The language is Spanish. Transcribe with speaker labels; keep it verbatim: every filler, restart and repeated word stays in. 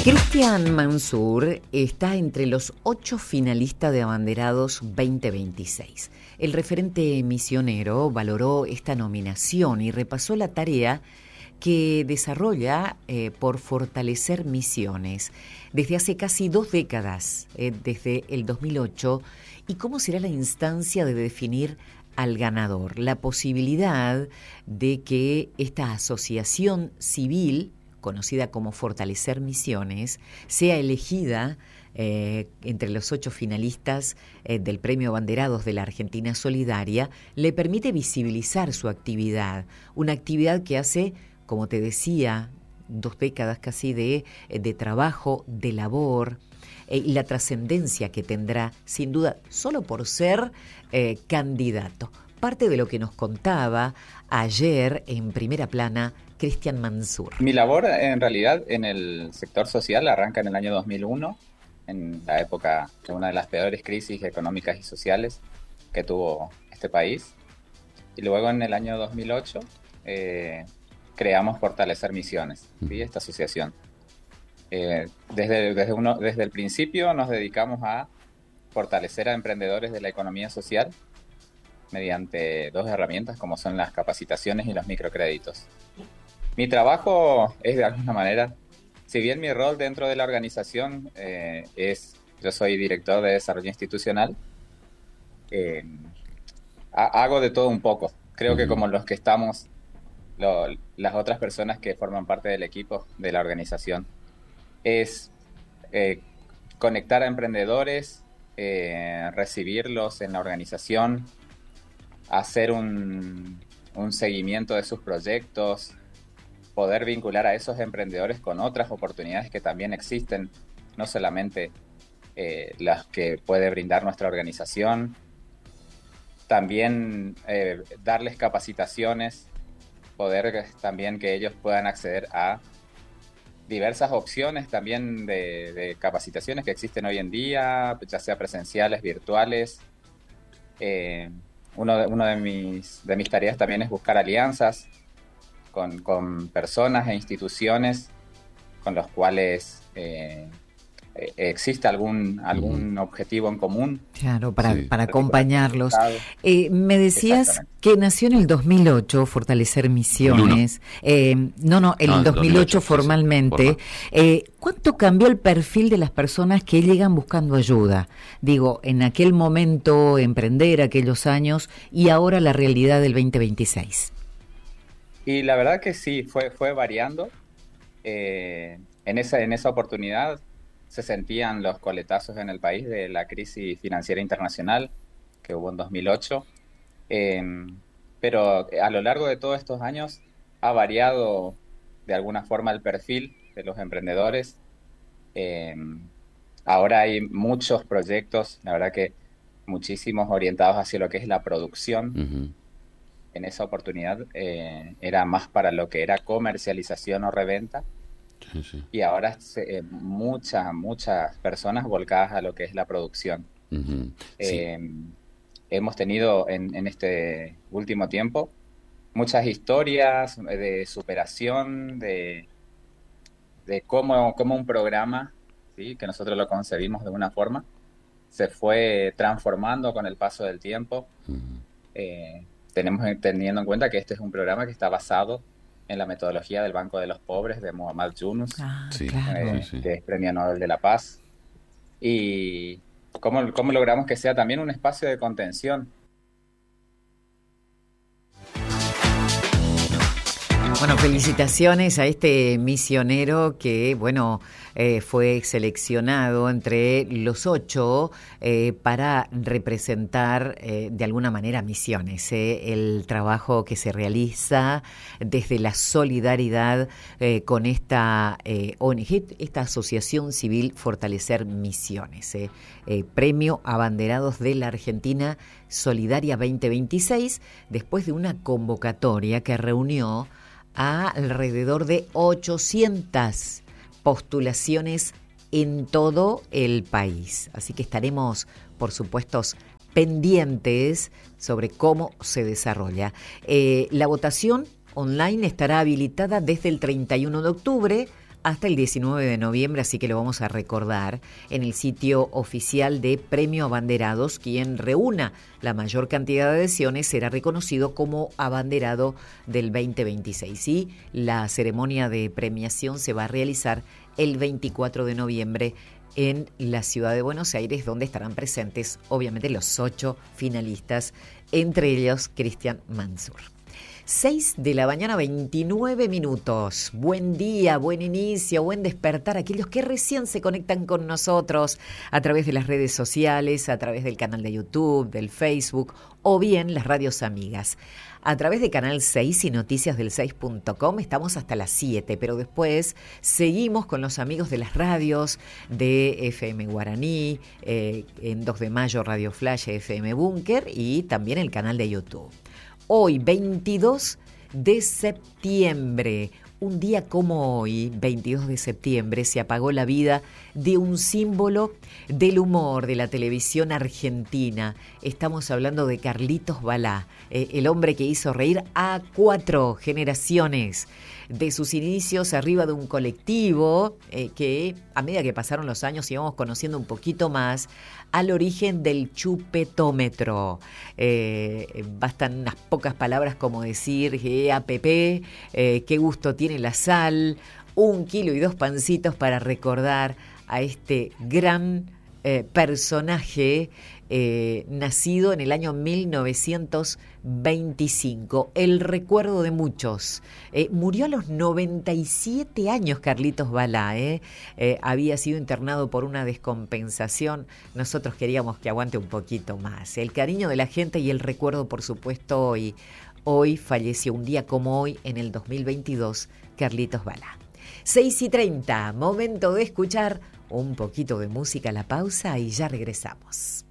Speaker 1: Cristian Mansour está entre los ocho finalistas de Abanderados veinte veintiséis. El referente misionero valoró esta nominación y repasó la tarea que desarrolla eh, por fortalecer misiones desde hace casi dos décadas, eh, desde el dos mil ocho, y cómo será la instancia de definir al ganador, la posibilidad de que esta asociación civil, conocida como Fortalecer Misiones, sea elegida eh, entre los ocho finalistas eh, del Premio Abanderados de la Argentina Solidaria, le permite visibilizar su actividad, una actividad que hace, como te decía, dos décadas casi de, de trabajo, de labor, eh, y la trascendencia que tendrá, sin duda, solo por ser eh, candidato. Parte de lo que nos contaba ayer en Primera Plana Cristian Mansour.
Speaker 2: Mi labor, en realidad, en el sector social arranca en el año dos mil uno, en la época de una de las peores crisis económicas y sociales que tuvo este país. Y luego, en el año dos mil ocho, eh, creamos Fortalecer Misiones, ¿sí? Esta asociación. Eh, desde, desde, uno, desde el principio nos dedicamos a fortalecer a emprendedores de la economía social mediante dos herramientas como son las capacitaciones y los microcréditos. Mi trabajo es, de alguna manera, si bien mi rol dentro de la organización eh, es, yo soy director de desarrollo institucional, eh, ha, hago de todo un poco. Creo que como los que estamos, lo, las otras personas que forman parte del equipo de la organización, es eh, conectar a emprendedores, eh, recibirlos en la organización, hacer un, un seguimiento de sus proyectos, poder vincular a esos emprendedores con otras oportunidades que también existen, no solamente eh, las que puede brindar nuestra organización, también eh, darles capacitaciones, poder también que ellos puedan acceder a diversas opciones también de, de capacitaciones que existen hoy en día, ya sea presenciales, virtuales. Eh, uno de, uno de mis, de mis tareas también es buscar alianzas Con, con personas e instituciones con los cuales eh, eh, existe algún algún uh-huh. objetivo en común.
Speaker 1: Claro, para, sí. para acompañarlos. Eh, me decías que nació en el dos mil ocho, Fortalecer Misiones. Eh, no, no, el no, dos mil ocho, dos mil ocho formalmente. Sí, eh, ¿Cuánto cambió el perfil de las personas que llegan buscando ayuda? Digo, en aquel momento, emprender, aquellos años, y ahora la realidad del veinte veintiséis.
Speaker 2: Y la verdad que sí, fue, fue variando. Eh, en, esa, en esa oportunidad se sentían los coletazos en el país de la crisis financiera internacional que hubo en dos mil ocho. Eh, pero a lo largo de todos estos años ha variado de alguna forma el perfil de los emprendedores. Eh, ahora hay muchos proyectos, la verdad que muchísimos orientados hacia lo que es la producción. Uh-huh. En esa oportunidad eh, era más para lo que era comercialización o reventa. Sí, sí. Y ahora eh, muchas, muchas personas volcadas a lo que es la producción. Uh-huh. Sí. Eh, hemos tenido en, en este último tiempo muchas historias de superación, de, de cómo, cómo un programa, ¿sí? Que nosotros lo concebimos de una forma, se fue transformando con el paso del tiempo. Uh-huh. Eh, Tenemos teniendo en cuenta que este es un programa que está basado en la metodología del Banco de los Pobres de Muhammad Yunus,
Speaker 1: ah, sí,
Speaker 2: claro. eh,
Speaker 1: sí, sí.
Speaker 2: que es Premio Nobel de la Paz. Y cómo, cómo logramos que sea también un espacio de contención.
Speaker 1: Bueno, felicitaciones a este misionero que, bueno, eh, fue seleccionado entre los ocho eh, para representar eh, de alguna manera misiones, eh, el trabajo que se realiza desde la solidaridad eh, con esta eh, O N G, esta asociación civil Fortalecer Misiones. Eh, eh, Premio Abanderados de la Argentina Solidaria veinte veintiséis, después de una convocatoria que reunió a alrededor de ochocientas postulaciones en todo el país. Así que estaremos, por supuesto, pendientes sobre cómo se desarrolla. Eh, la votación online estará habilitada desde el treinta y uno de octubre hasta el diecinueve de noviembre, así que lo vamos a recordar en el sitio oficial de Premio Abanderados. Quien reúna la mayor cantidad de adhesiones será reconocido como abanderado del veinte veintiséis. Y la ceremonia de premiación se va a realizar el veinticuatro de noviembre en la ciudad de Buenos Aires, donde estarán presentes obviamente los ocho finalistas, entre ellos Cristian Mansur. seis de la mañana, veintinueve minutos. Buen día, buen inicio, buen despertar a aquellos que recién se conectan con nosotros a través de las redes sociales, a través del canal de YouTube, del Facebook o bien las radios amigas. A través de Canal seis y noticias del seis punto com estamos hasta las siete, pero después seguimos con los amigos de las radios de F M Guaraní, eh, en dos de mayo Radio Flash, F M Búnker y también el canal de YouTube. Hoy, veintidós de septiembre, un día como hoy, veintidós de septiembre, se apagó la vida de un símbolo del humor de la televisión argentina. Estamos hablando de Carlitos Balá, eh, el hombre que hizo reír a cuatro generaciones. De sus inicios arriba de un colectivo eh, que a medida que pasaron los años íbamos conociendo un poquito más al origen del chupetómetro. Eh, bastan unas pocas palabras como decir que a Pepe, eh, qué gusto tiene la sal, un kilo y dos pancitos para recordar a este gran eh, personaje eh, nacido en el año mil novecientos veinticinco. El recuerdo de muchos. Eh, murió a los noventa y siete años Carlitos Balá. Eh. Eh, había sido internado por una descompensación. Nosotros queríamos que aguante un poquito más. El cariño de la gente y el recuerdo, por supuesto, hoy. Hoy falleció un día como hoy, en el dos mil veintidós, Carlitos Balá. seis y treinta, momento de escuchar un poquito de música a la pausa y ya regresamos.